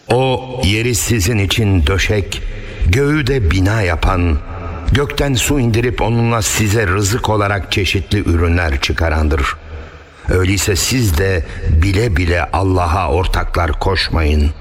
O yeri sizin için döşek, göğü de bina yapan, gökten su indirip onunla size rızık olarak çeşitli ürünler çıkarandır. Öyleyse siz de bile bile Allah'a ortaklar koşmayın.